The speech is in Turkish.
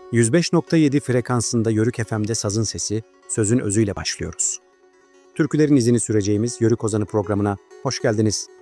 105.7 frekansında Yörük FM'de sazın sesi, sözün özüyle başlıyoruz. Türkülerin izini süreceğimiz Yörük Ozanı programına hoş geldiniz.